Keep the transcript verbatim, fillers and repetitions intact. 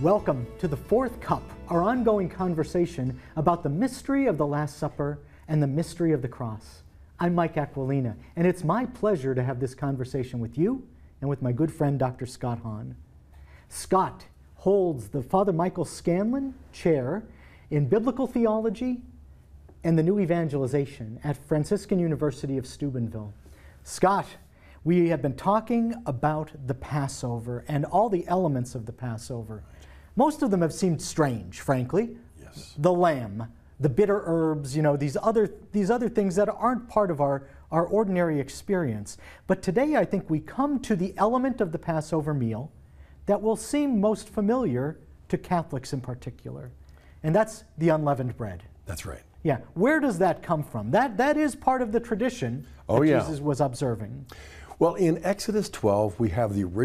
Welcome to the Fourth Cup, our ongoing conversation about the mystery of the Last Supper and the mystery of the cross. I'm Mike Aquilina, and it's my pleasure to have this conversation with you and with my good friend, Doctor Scott Hahn. Scott holds the Father Michael Scanlon Chair in Biblical Theology and the New Evangelization at Franciscan University of Steubenville. Scott, we have been talking about the Passover and all the elements of the Passover. Most of them have seemed strange, frankly. Yes. The lamb, the bitter herbs, you know, these other, these other things that aren't part of our, our ordinary experience. But today I think we come to the element of the Passover meal that will seem most familiar to Catholics in particular, and that's the unleavened bread. That's right. Yeah. Where does that come from? That, that is part of the tradition Oh, that yeah. Jesus was observing. Well, in Exodus twelve, we have the original